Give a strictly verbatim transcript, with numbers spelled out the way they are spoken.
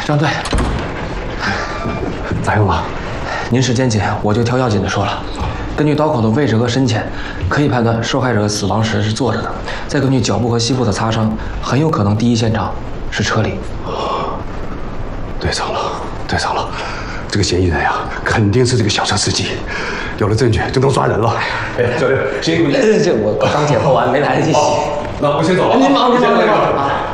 张队， 咋样了？ 您是监警，我就挑要紧的说了。根据刀口的位置和深浅，可以判断受害者死亡时是坐着的。再根据脚部和膝部的擦伤，很有可能第一现场是车里。 对上了，对上了，这个嫌疑人呀，肯定是这个小车司机。有了证据就能抓人了。哎，教练，辛苦你。 这我刚解剖完，没来得及洗。 那我先走了。 您忙，您忙，您忙。